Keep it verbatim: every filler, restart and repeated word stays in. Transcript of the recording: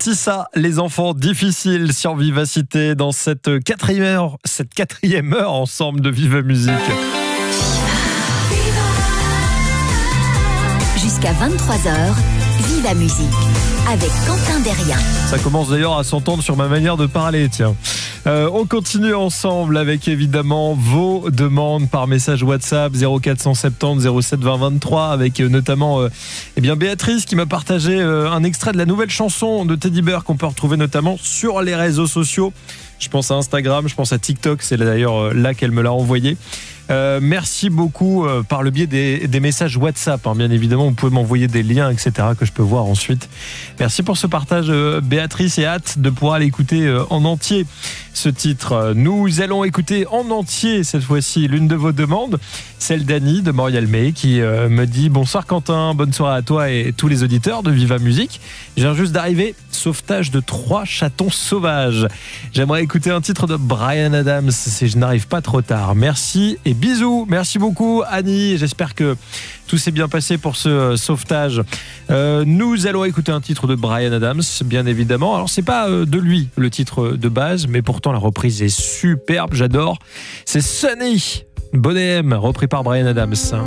aussi ça, les enfants difficiles sur Vivacité dans cette quatrième heure, cette quatrième heure ensemble de Viva Musique. Jusqu'à vingt-trois heures, Viva Musique avec Quentin Derrien. Ça commence d'ailleurs à s'entendre sur ma manière de parler, tiens. Euh, on continue ensemble avec évidemment vos demandes par message WhatsApp zéro quatre cent soixante-dix zéro sept vingt vingt-trois avec euh, notamment euh, eh bien Béatrice qui m'a partagé euh, un extrait de la nouvelle chanson de Teddy Bear qu'on peut retrouver notamment sur les réseaux sociaux. Je pense à Instagram, je pense à TikTok, c'est d'ailleurs là qu'elle me l'a envoyé. Euh, merci beaucoup euh, par le biais des, des messages WhatsApp, hein, bien évidemment, vous pouvez m'envoyer des liens, et cetera que je peux voir ensuite. Merci pour ce partage, euh, Béatrice, et hâte de pouvoir l'écouter euh, en entier, ce titre. Nous allons écouter en entier cette fois-ci l'une de vos demandes, celle d'Annie de Morialmé qui euh, me dit « Bonsoir Quentin, bonne soirée à toi et tous les auditeurs de Viva Musique. Je viens juste d'arriver, sauvetage de trois chatons sauvages. J'aimerais écouter un titre de Bryan Adams si je n'arrive pas trop tard. Merci et bisous. Merci beaucoup Annie. J'espère que tout s'est bien passé pour ce euh, sauvetage. Euh, nous allons écouter un titre de Bryan Adams, bien évidemment. Alors c'est pas euh, de lui le titre de base, mais pourtant la reprise est superbe. J'adore. C'est Sunny, Bonnet M, repris par Bryan Adams.